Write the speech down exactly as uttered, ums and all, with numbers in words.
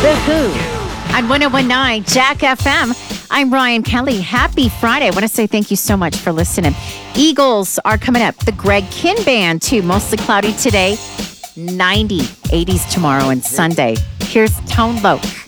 The Who on one oh one point nine Jack F M. I'm Ryan Kelly. Happy Friday. I want to say thank you so much for listening. Eagles are coming up. The Greg Kihn Band, too. Mostly cloudy today. ninety, eighties tomorrow and Sunday. Here's Tone Loc.